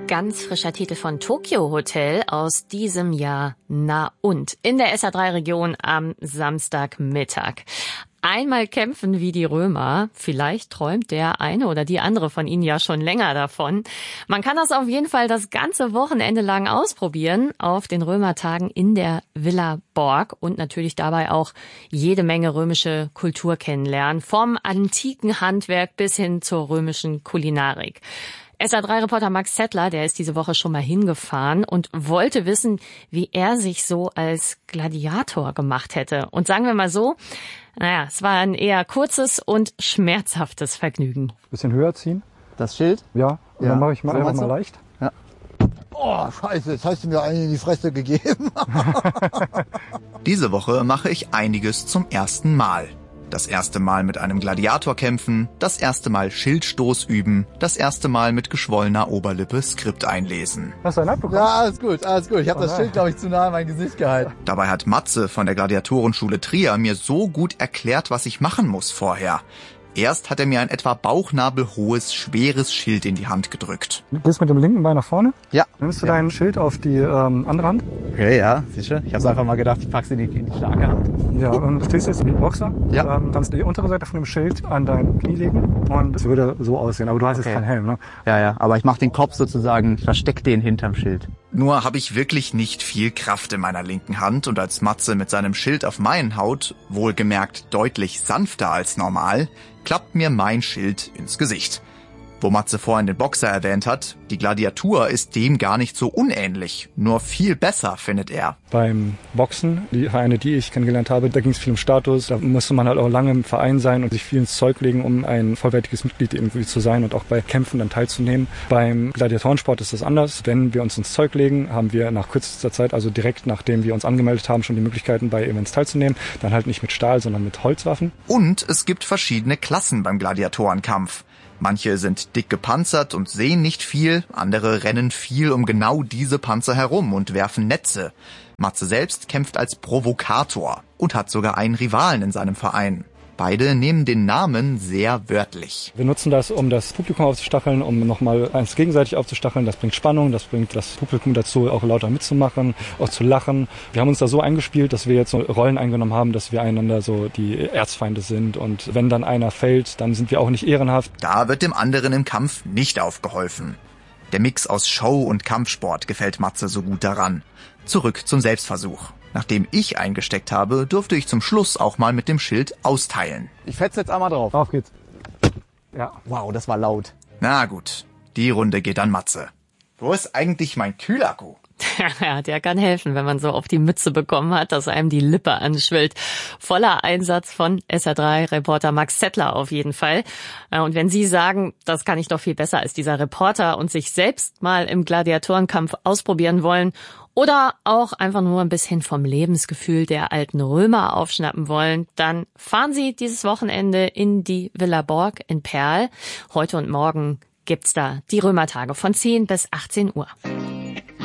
Ganz frischer Titel von Tokyo Hotel aus diesem Jahr. Na und? In der SA3-Region am Samstagmittag. Einmal kämpfen wie die Römer. Vielleicht träumt der eine oder die andere von Ihnen ja schon länger davon. Man kann das auf jeden Fall das ganze Wochenende lang ausprobieren auf den Römertagen in der Villa Borg und natürlich dabei auch jede Menge römische Kultur kennenlernen. Vom antiken Handwerk bis hin zur römischen Kulinarik. SA3-Reporter Max Zettler, der ist diese Woche schon mal hingefahren und wollte wissen, wie er sich so als Gladiator gemacht hätte. Und sagen wir mal so, es war ein eher kurzes und schmerzhaftes Vergnügen. Bisschen höher ziehen. Das Schild? Ja, und dann mache ich mal einfach mal leicht. Ja. Oh, scheiße, jetzt hast du mir einen in die Fresse gegeben. Diese Woche mache ich einiges zum ersten Mal. Das erste Mal mit einem Gladiator kämpfen, das erste Mal Schildstoß üben, das erste Mal mit geschwollener Oberlippe Skript einlesen. Hast du einen abbekommen? Ja, alles gut, alles gut. Ich habe das Schild, glaube ich, zu nah an mein Gesicht gehalten. Dabei hat Matze von der Gladiatorenschule Trier mir so gut erklärt, was ich machen muss vorher. Erst hat er mir ein etwa bauchnabelhohes, schweres Schild in die Hand gedrückt. Du gehst mit dem linken Bein nach vorne. Ja. Nimmst du dein Schild auf die andere Hand. Okay, ja, sicher. Ich habe einfach mal gedacht, ich pack's in die starke Hand. Ja, und du stehst jetzt wie Boxer. Ja. Kannst die untere Seite von dem Schild an dein Knie legen und es würde so aussehen. Aber du hast jetzt keinen Helm, ne? Ja, aber ich mache den Kopf sozusagen, versteck den hinterm Schild. Nur habe ich wirklich nicht viel Kraft in meiner linken Hand und als Matze mit seinem Schild auf meinen haut, wohlgemerkt deutlich sanfter als normal, klappt mir mein Schild ins Gesicht. Wo Matze vorhin den Boxer erwähnt hat, die Gladiatur ist dem gar nicht so unähnlich, nur viel besser, findet er. Beim Boxen, die Vereine, die ich kennengelernt habe, da ging es viel um Status, da musste man halt auch lange im Verein sein und sich viel ins Zeug legen, um ein vollwertiges Mitglied irgendwie zu sein und auch bei Kämpfen dann teilzunehmen. Beim Gladiatorensport ist das anders. Wenn wir uns ins Zeug legen, haben wir nach kürzester Zeit, also direkt nachdem wir uns angemeldet haben, schon die Möglichkeiten bei Events teilzunehmen. Dann halt nicht mit Stahl, sondern mit Holzwaffen. Und es gibt verschiedene Klassen beim Gladiatorenkampf. Manche sind dick gepanzert und sehen nicht viel, andere rennen viel um genau diese Panzer herum und werfen Netze. Matze selbst kämpft als Provokator und hat sogar einen Rivalen in seinem Verein. Beide nehmen den Namen sehr wörtlich. Wir nutzen das, um das Publikum aufzustacheln, um nochmal eins gegenseitig aufzustacheln. Das bringt Spannung, das bringt das Publikum dazu, auch lauter mitzumachen, auch zu lachen. Wir haben uns da so eingespielt, dass wir jetzt so Rollen eingenommen haben, dass wir einander so die Erzfeinde sind. Und wenn dann einer fällt, dann sind wir auch nicht ehrenhaft. Da wird dem anderen im Kampf nicht aufgeholfen. Der Mix aus Show und Kampfsport gefällt Matze so gut daran. Zurück zum Selbstversuch. Nachdem ich eingesteckt habe, durfte ich zum Schluss auch mal mit dem Schild austeilen. Ich fetze jetzt einmal drauf. Auf geht's. Ja. Wow, das war laut. Na gut, die Runde geht an Matze. Wo ist eigentlich mein Kühlakku? Ja, der kann helfen, wenn man so auf die Mütze bekommen hat, dass einem die Lippe anschwillt. Voller Einsatz von SA3-Reporter Max Zettler auf jeden Fall. Und wenn Sie sagen, das kann ich doch viel besser als dieser Reporter und sich selbst mal im Gladiatorenkampf ausprobieren wollen oder auch einfach nur ein bisschen vom Lebensgefühl der alten Römer aufschnappen wollen, dann fahren Sie dieses Wochenende in die Villa Borg in Perl. Heute und morgen gibt's da die Römertage von 10 bis 18 Uhr.